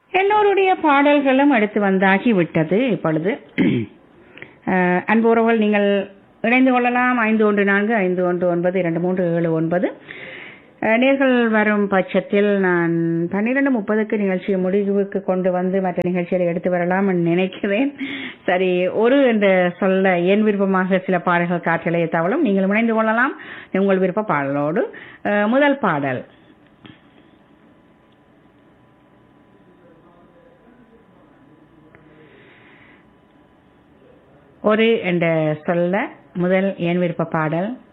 எல்லோருடைய பாடல்களும் அடுத்து வந்தாகி விட்டது. இப்பொழுது அன்புறவுகள் நீங்கள் இணைந்து கொள்ளலாம். 5145192379. நேர்கள் வரும் பட்சத்தில் நான் 12:30 நிகழ்ச்சியை முடிவுக்கு கொண்டு வந்து மற்ற நிகழ்ச்சிகளை எடுத்து வரலாம் நினைக்கிறேன். சரி, ஒரு என்ற சொல்ல என் விருப்பமாக சில பாடல்கள் காற்றலையை தவளும். நீங்கள் இணைந்து கொள்ளலாம் உங்கள் விருப்ப பாடலோடு. முதல் பாடல் ஒரு என்ற சொல்ல முதல் என் விருப்ப பாடல்